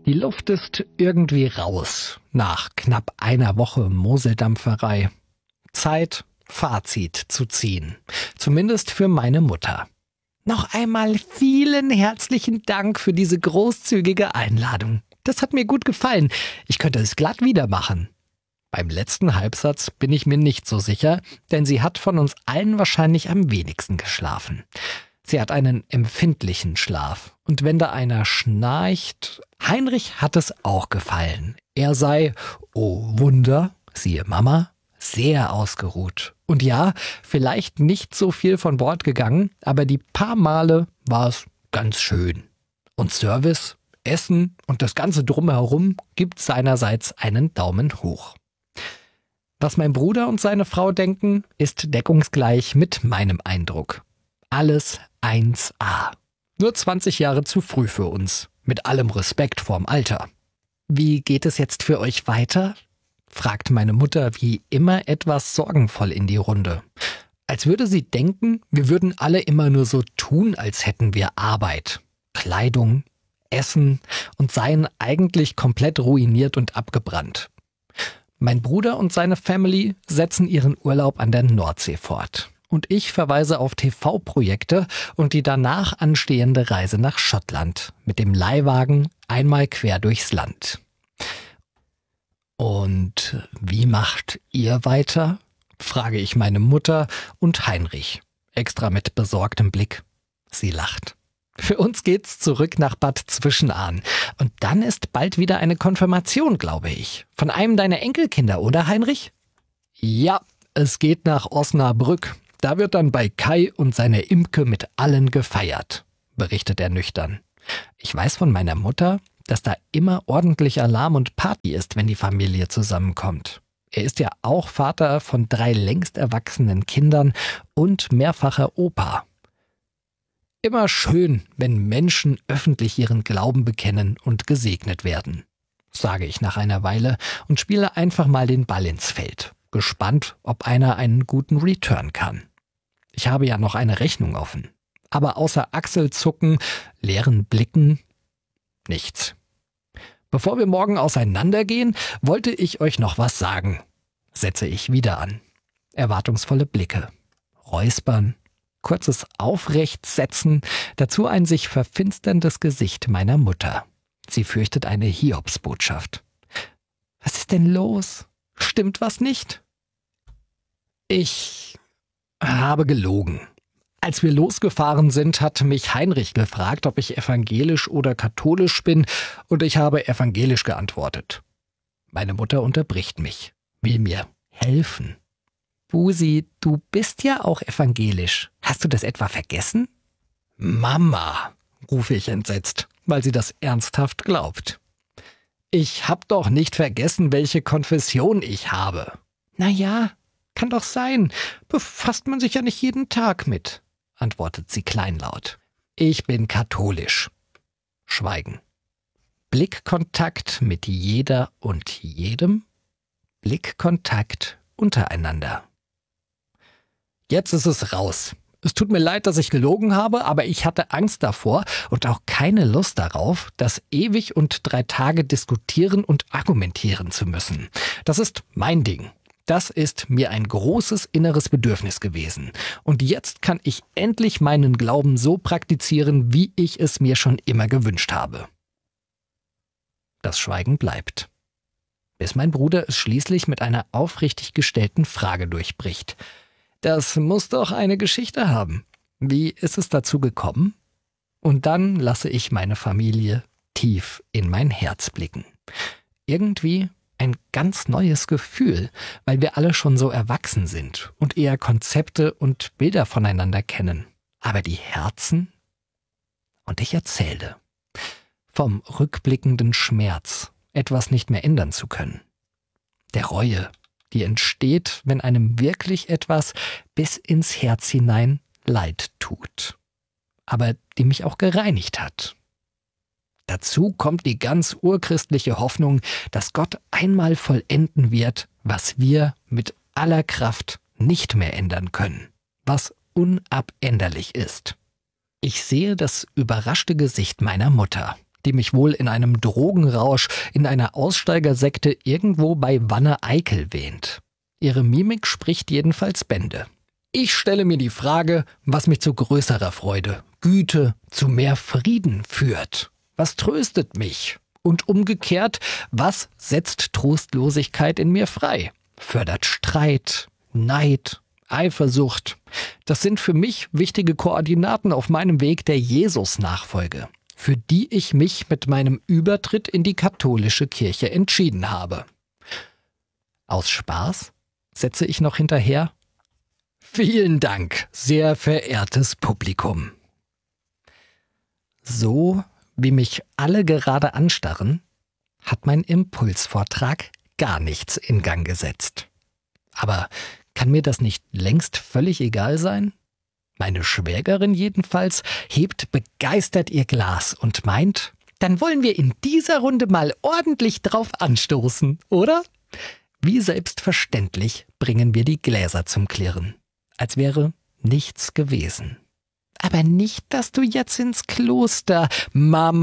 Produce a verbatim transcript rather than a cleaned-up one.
Die Luft ist irgendwie raus nach knapp einer Woche Moseldampferei. Zeit, Fazit zu ziehen. Zumindest für meine Mutter. Noch einmal vielen herzlichen Dank für diese großzügige Einladung. Das hat mir gut gefallen. Ich könnte es glatt wieder machen. Beim letzten Halbsatz bin ich mir nicht so sicher, denn sie hat von uns allen wahrscheinlich am wenigsten geschlafen. Sie hat einen empfindlichen Schlaf. Und wenn da einer schnarcht, Heinrich hat es auch gefallen. Er sei, oh Wunder, siehe Mama, sehr ausgeruht. Und ja, vielleicht nicht so viel von Bord gegangen, aber die paar Male war es ganz schön. Und Service, Essen und das Ganze drumherum gibt seinerseits einen Daumen hoch. Was mein Bruder und seine Frau denken, ist deckungsgleich mit meinem Eindruck. Alles eins a. Nur zwanzig Jahre zu früh für uns, mit allem Respekt vorm Alter. Wie geht es jetzt für euch weiter? Fragt meine Mutter wie immer etwas sorgenvoll in die Runde. Als würde sie denken, wir würden alle immer nur so tun, als hätten wir Arbeit, Kleidung, Essen und seien eigentlich komplett ruiniert und abgebrannt. Mein Bruder und seine Family setzen ihren Urlaub an der Nordsee fort. Und ich verweise auf T V-Projekte und die danach anstehende Reise nach Schottland mit dem Leihwagen einmal quer durchs Land. Und wie macht ihr weiter? Frage ich meine Mutter und Heinrich, extra mit besorgtem Blick. Sie lacht. Für uns geht's zurück nach Bad Zwischenahn. Und dann ist bald wieder eine Konfirmation, glaube ich. Von einem deiner Enkelkinder, oder Heinrich? Ja, es geht nach Osnabrück. Da wird dann bei Kai und seiner Imke mit allen gefeiert, berichtet er nüchtern. Ich weiß von meiner Mutter, dass da immer ordentlich Alarm und Party ist, wenn die Familie zusammenkommt. Er ist ja auch Vater von drei längst erwachsenen Kindern und mehrfacher Opa. Immer schön, wenn Menschen öffentlich ihren Glauben bekennen und gesegnet werden, sage ich nach einer Weile und spiele einfach mal den Ball ins Feld. Gespannt, ob einer einen guten Return kann. Ich habe ja noch eine Rechnung offen. Aber außer Achselzucken, leeren Blicken, nichts. Bevor wir morgen auseinandergehen, wollte ich euch noch was sagen. Setze ich wieder an. Erwartungsvolle Blicke. Räuspern. Kurzes Aufrechtsetzen. Dazu ein sich verfinsterndes Gesicht meiner Mutter. Sie fürchtet eine Hiobsbotschaft. Was ist denn los? Stimmt was nicht? Ich habe gelogen. Als wir losgefahren sind, hat mich Heinrich gefragt, ob ich evangelisch oder katholisch bin, und ich habe evangelisch geantwortet. Meine Mutter unterbricht mich, will mir helfen. Busi, du bist ja auch evangelisch. Hast du das etwa vergessen? Mama, rufe ich entsetzt, weil sie das ernsthaft glaubt. Ich hab doch nicht vergessen, welche Konfession ich habe. Na ja, kann doch sein. Befasst man sich ja nicht jeden Tag mit, antwortet sie kleinlaut. Ich bin katholisch. Schweigen. Blickkontakt mit jeder und jedem. Blickkontakt untereinander. Jetzt ist es raus. Es tut mir leid, dass ich gelogen habe, aber ich hatte Angst davor und auch keine Lust darauf, das ewig und drei Tage diskutieren und argumentieren zu müssen. Das ist mein Ding. Das ist mir ein großes inneres Bedürfnis gewesen. Und jetzt kann ich endlich meinen Glauben so praktizieren, wie ich es mir schon immer gewünscht habe. Das Schweigen bleibt. Bis mein Bruder es schließlich mit einer aufrichtig gestellten Frage durchbricht. Das muss doch eine Geschichte haben. Wie ist es dazu gekommen? Und dann lasse ich meine Familie tief in mein Herz blicken. Irgendwie ein ganz neues Gefühl, weil wir alle schon so erwachsen sind und eher Konzepte und Bilder voneinander kennen. Aber die Herzen? Und ich erzähle vom rückblickenden Schmerz, etwas nicht mehr ändern zu können. Der Reue, die entsteht, wenn einem wirklich etwas bis ins Herz hinein leid tut, aber die mich auch gereinigt hat. Dazu kommt die ganz urchristliche Hoffnung, dass Gott einmal vollenden wird, was wir mit aller Kraft nicht mehr ändern können, was unabänderlich ist. Ich sehe das überraschte Gesicht meiner Mutter, die mich wohl in einem Drogenrausch in einer Aussteigersekte irgendwo bei Wanne-Eickel wähnt. Ihre Mimik spricht jedenfalls Bände. Ich stelle mir die Frage, was mich zu größerer Freude, Güte, zu mehr Frieden führt. Was tröstet mich? Und umgekehrt, was setzt Trostlosigkeit in mir frei? Fördert Streit, Neid, Eifersucht. Das sind für mich wichtige Koordinaten auf meinem Weg der Jesus-Nachfolge, für die ich mich mit meinem Übertritt in die katholische Kirche entschieden habe. Aus Spaß setze ich noch hinterher: Vielen Dank, sehr verehrtes Publikum. So wie mich alle gerade anstarren, hat mein Impulsvortrag gar nichts in Gang gesetzt. Aber kann mir das nicht längst völlig egal sein? Meine Schwägerin jedenfalls hebt begeistert ihr Glas und meint, dann wollen wir in dieser Runde mal ordentlich drauf anstoßen, oder? Wie selbstverständlich bringen wir die Gläser zum Klirren, als wäre nichts gewesen. Aber nicht, dass du jetzt ins Kloster, Mama.